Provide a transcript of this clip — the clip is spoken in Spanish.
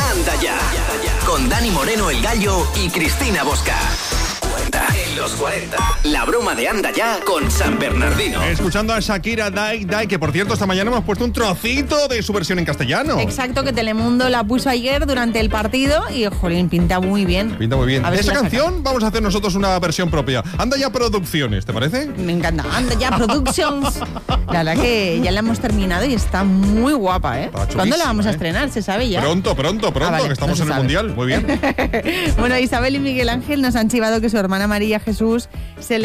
Anda Ya. Con Dani Moreno el Gallo y Cristina Bosca. En los 40. La broma de Anda Ya con San Bernardino. Escuchando a Shakira Die Die, que por cierto esta mañana hemos puesto un trocito de su versión en castellano. Exacto, que Telemundo la puso ayer durante el partido y, jolín, pinta muy bien. Pinta muy bien. A ver De si esa la canción sacan. vamos a hacer nosotros una versión propia. Anda Ya Producciones, ¿te parece? Me encanta. Anda Ya Productions. La verdad que ya la hemos terminado y está muy guapa, ¿eh? Está ¿Cuándo chulísima, la vamos a estrenar? ¿Se sabe ya? Pronto, vale, que estamos no en se el sabe. Mundial. Muy bien. Bueno, Isabel y Miguel Ángel nos han chivado que su hermana María Jesús se